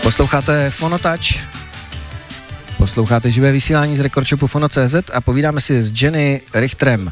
Posloucháte Fonotouch, posloucháte živé vysílání z rekordshopu Fono.cz a povídáme si s Jenny Richterem.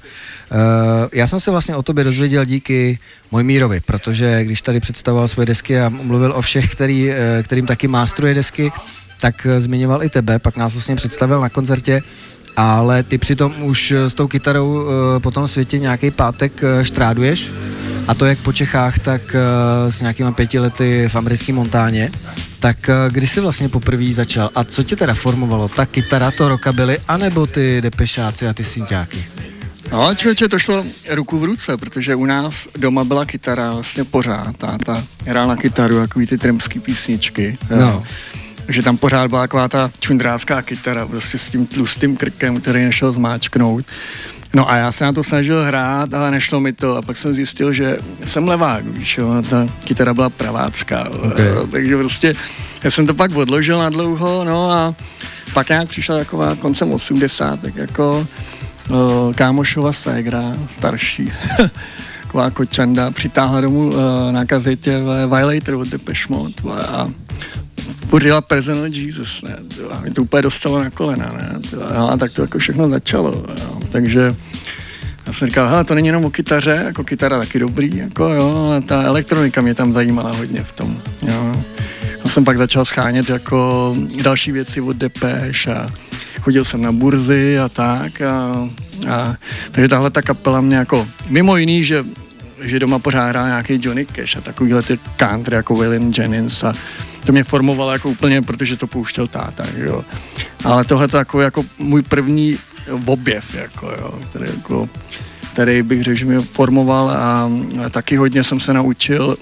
Já jsem se vlastně o tobě dozvěděl díky Mojmírovi, protože když tady představoval svoje desky a mluvil o všech, kterým taky mástruje desky, tak zmiňoval i tebe, pak nás vlastně představil na koncertě, ale ty přitom už s tou kytarou po tom světě nějaký pátek štráduješ, a to jak po Čechách, tak s nějakýma 5 lety v americké Montáně. Tak kdy jsi vlastně poprvé začal a co tě teda formovalo? Ta kytara, to rockabilly, anebo ty depešáci a ty synťáky? No, člověče, to šlo ruku v ruce, protože u nás doma byla kytara vlastně pořád. Táta hrál na kytaru, takový ty trampský písničky. No. Že tam pořád byla taková ta čundrácká kytara, prostě s tím tlustým krkem, který nešel zmáčknout. No a já se na to snažil hrát, ale nešlo mi to. A pak jsem zjistil, že jsem levák, víš jo, a ta kytara byla pravácká. Okay. Takže prostě já jsem to pak odložil na dlouho, no a pak nějak přišla taková koncem 80, tak jako kámošova ségra, starší, taková kočanda, přitáhla domů na kazetě Violator od Depeche Mode a pořila Personal Jesus, ne, a mi to úplně dostalo na kolena, ne, no, a tak to jako všechno začalo, jo. Takže já jsem říkal, hele, to není jenom o kytaře, jako kytara taky dobrý, jako jo, ale ta elektronika mě tam zajímala hodně v tom, jo. Já jsem pak začal schánět jako další věci od Depeche a chodil jsem na burzy a tak a takže tahle ta kapela mě jako, mimo jiný, že doma pořád hrál nějaký Johnny Cash a takovýhle ty country jako Waylon Jennings a to mě formovalo jako úplně, protože to pouštěl táta, jo. Ale tohle to jako můj první objev, jako jo, který bych řekl, že mě formoval a taky hodně jsem se naučil,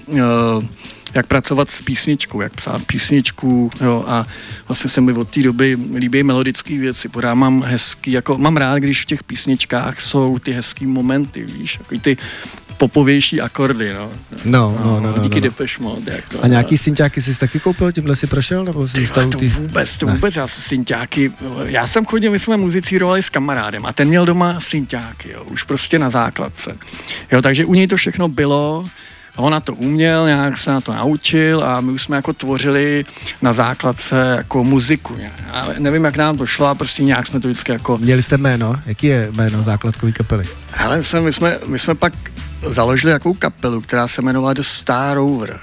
jak pracovat s písničkou, jak psát písničku, jo, a vlastně se mi od té doby líbí melodické věci, pořád mám hezký, jako mám rád, když v těch písničkách jsou ty hezký momenty, víš, jako ty popovější akordy, no. No. Díky Depeche Mode, jako. A nějaký synťáky jsi taky koupil, tímhle si prošel? Nebo jsi to vůbec, já se synťáky, já jsem chodil, my jsme muzicírovali s kamarádem a ten měl doma synťáky, jo, už prostě na základce. Jo, takže u něj to všechno bylo, on na to uměl, nějak se na to naučil a my už jsme jako tvořili na základce jako muziku. Já nevím, jak nám to šlo, a prostě nějak jsme to vždycky jako... Měli jste jméno? Jaký je jméno základkový kapely? Hele, my jsme pak založili jakou kapelu, která se jmenovala The Star Rover.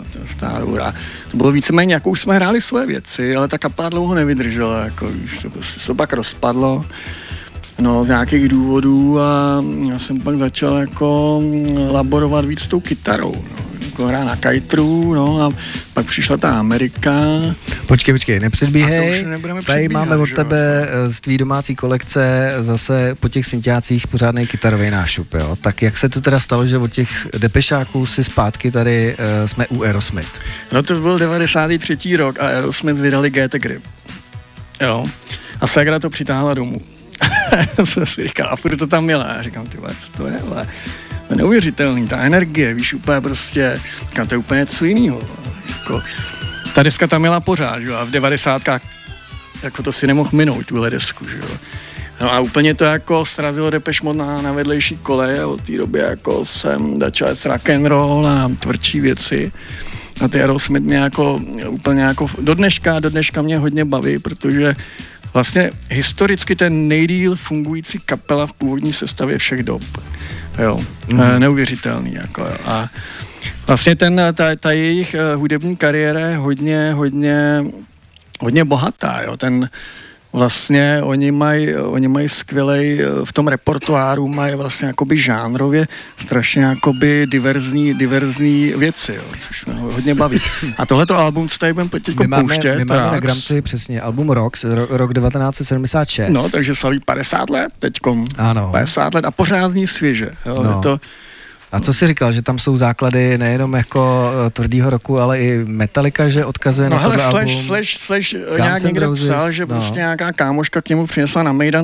A to bylo víceméně, jako už jsme hráli svoje věci, ale ta kapela dlouho nevydržela, jako víš, to prostě se pak rozpadlo. No, z nějakých důvodů a já jsem pak začal jako laborovat víc s tou kytarou, no, jako hrát na kajtru, no a pak přišla ta Amerika. Počkej, nepředbíhej, tady máme od že? tebe z tvý domácí kolekce zase po těch synťácích pořádnej kytarový nášup, jo? Tak jak se to teda stalo, že od těch depešáků si zpátky tady jsme u Aerosmith? No to byl 93. rok a Aerosmith vydali Get a Grip, jo, a ségra to přitáhla domů. Jsem si říkal, a furt to tam měla. Já říkám, ty co to je, ale to je neuvěřitelný, ta energie, víš, úplně prostě, říkám, to je úplně něco jiného. Jako, ta deska tam měla pořád, že? A v 90kách jako to si nemohl minout, tuhle desku, že? No a úplně to jako srazilo Depeche Mode na vedlejší koleje a od té doby jako jsem začal rock and roll a tvrdší věci. A ty Aerosmith mě jako úplně jako do dneška mě hodně baví, protože vlastně historicky ten nejdýl fungující kapela v původní sestavě všech dob. Jo, neuvěřitelný. Jako, jo. A vlastně ta jejich hudební kariéra je hodně bohatá. Jo. Vlastně oni mají skvělej, v tom repertoáru mají vlastně jakoby žánrově strašně jakoby diverzní věci, jo, což mě hodně baví. A tohleto album, co tady budeme teď pouštět, my máme na Gramci přesně album Rocks, rok 1976. No, takže slaví 50 let teďkom. Ano. 50 let a pořád zní svěže. Jo, no. Je to... A co jsi říkal, že tam jsou základy nejenom jako tvrdýho roku, ale i Metallica, že odkazuje na tohle album? Slash nějak někde psal, že prostě nějaká kámoška k němu přinesla na Mejdan